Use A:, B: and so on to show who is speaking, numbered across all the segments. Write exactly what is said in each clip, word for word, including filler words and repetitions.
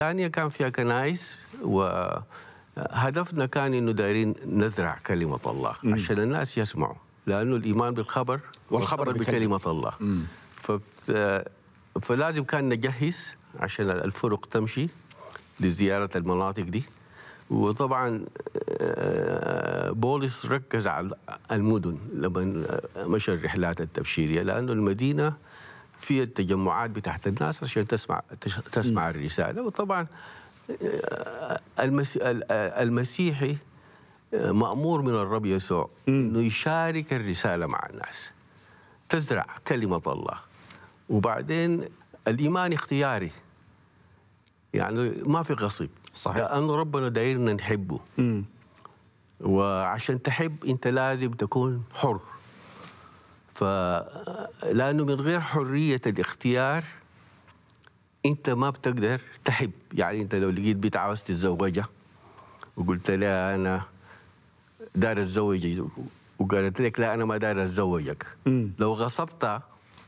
A: ثانية كان فيها كنائس، وهدفنا كان إنه دايرين نزرع كلمة الله م. عشان الناس يسمعوا، لأنه الإيمان بالخبر والخبر بكلمة الله. ف... فلازم كان نجهز عشان الفرق تمشي لزيارة المناطق دي. وطبعا بولس ركز على المدن لما مشى الرحلات التبشيرية، لأنه المدينة فيها التجمعات بتاعت الناس عشان تسمع تسمع الرسالة. وطبعا المسيحي مأمور من الرب يسوع إنه يشارك الرسالة مع الناس، تزرع كلمة الله. وبعدين الإيمان اختياري، يعني ما في غصب،
B: صحيح،
A: لأنه ربنا دايرنا نحبه. م. وعشان تحب أنت لازم تكون حر، فلأنه من غير حرية الاختيار أنت ما بتقدر تحب. يعني أنت لو لقيت بنت عاوز تتزوجها وقلت لها أنا داير أتزوجك، وقالت لك لا أنا ما داير أتزوجك، م. لو غصبتها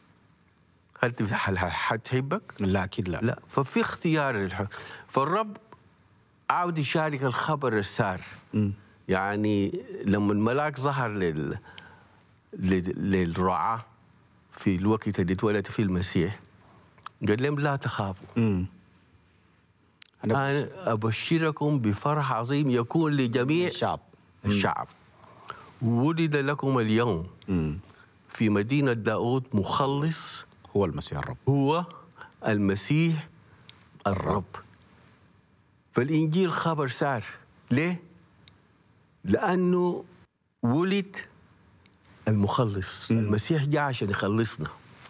A: هل حتحبك؟
B: لا أكيد لا.
A: لا، ففي اختيار للحب. فالرب عاود يشارك الخبر السار. م. يعني لما الملاك ظهر لل للرعاة في الوقت اللي اتولد فيه المسيح، قال لهم لا تخافوا، م. أنا, أنا أبشركم بفرح عظيم يكون لجميع
B: الشعب
A: الشعب ولد لكم اليوم م. في مدينة داود مخلص
B: هو المسيح الرب،
A: هو المسيح الرب. فالإنجيل خبر سار. ليه؟ لأنه ولد المخلص. م. المسيح جاء عشان يخلصنا،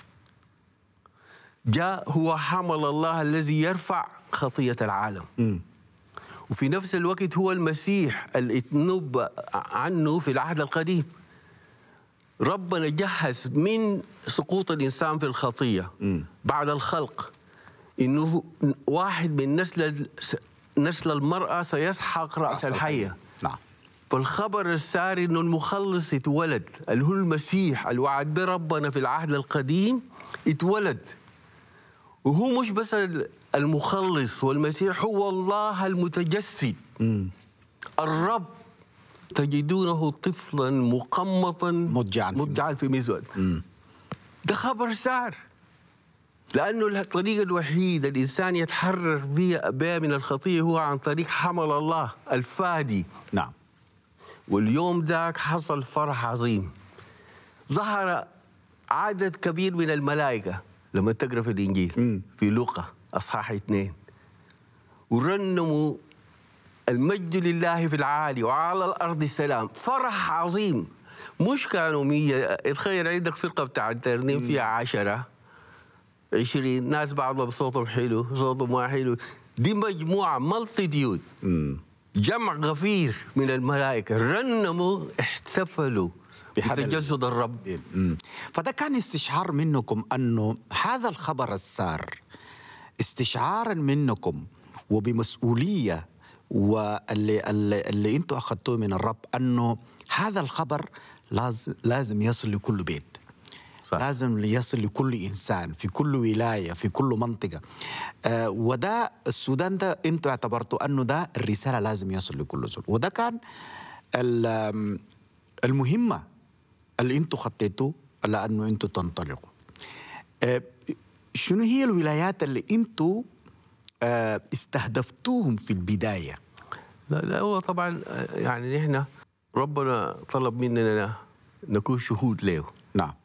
A: جاء هو حمل الله الذي يرفع خطية العالم. م. وفي نفس الوقت هو المسيح اللي اتنبأ عنه في العهد القديم. ربنا جهز من سقوط الإنسان في الخطية م. بعد الخلق إنه واحد من نسل نسل المرأة سيسحق رأس الحية.
B: نعم.
A: فالخبر الساري إنه المخلص اتولد، اللي هو المسيح الوعد بربنا في العهد القديم اتولد. وهو مش بس المخلص، والمسيح هو الله المتجسد. م. الرب تجدونه طفلا مقمطا
B: مضجعا
A: مضجعا في مزود. ده خبر سار، لأنه الطريقة الوحيدة الإنسان يتحرر بها من الخطية هو عن طريق حمل الله الفادي.
B: نعم.
A: واليوم ذاك حصل فرح عظيم. ظهر عدد كبير من الملائكة لما تقرأ في الإنجيل م. في لوقا أصحاح اثنين، ورنموا المجد لله في العالي وعلى الأرض السلام. فرح عظيم. مش كانوا مية، تخيل عندك فرقة بتاع ترنيم فيها عشرة عشرين ناس، بعضهم صوتهم حلو صوتهم ما حلو. دي مجموعة مالتيتيود، جمع غفير من الملائكة رنموا احتفلوا بتجسد الرب.
B: مم. فده كان استشعار منكم أنه هذا الخبر السار استشعارا منكم وبمسؤولية، واللي اللي, اللي انتم اخذتوه من الرب انه هذا الخبر لازم لازم يصل لكل بيت. صح. لازم يصل لكل انسان في كل ولايه في كل منطقه. آه وده السودان ده انتم اعتبرتوا انه ده الرساله لازم يصل لكل زول، وده كان المهمه اللي انتم خطيتوه لانه انتم تنطلقوا. آه شنو هي الولايات اللي انتم استهدفتوهم في البداية؟
A: لا لا هو طبعا يعني نحن ربنا طلب مننا نكون شهود له.
B: نعم.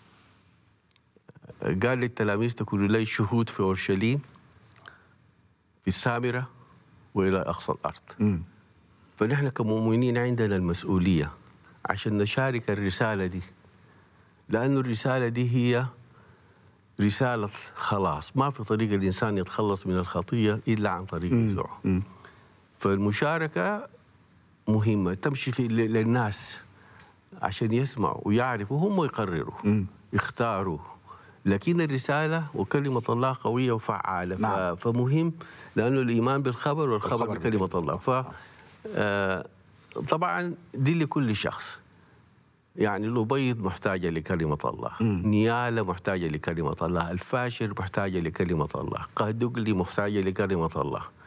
A: قال للتلاميذ تكونوا لي شهود في أورشليم، في السامرة، وإلى أقصى الأرض. م. فنحن كمؤمنين عندنا المسؤولية عشان نشارك الرسالة دي، لأن الرسالة دي هي رسالة خلاص. ما في طريقة الإنسان يتخلص من الخطية إلا عن طريق يسوع. فالمشاركة مهمة، تمشي في للناس عشان يسمعوا ويعرفوا، هم يقرروا م. يختاروا. لكن الرسالة وكلمة الله قوية وفعالة. نعم. فمهم، لأنه الإيمان بالخبر والخبر بكلمة الله. ف طبعا دي لكل شخص. يعني الأبيض محتاجة لكلمة الله، م. نيالة محتاجة لكلمة الله، الفاشر محتاجة لكلمة الله، قهدقلي محتاجة لكلمة الله.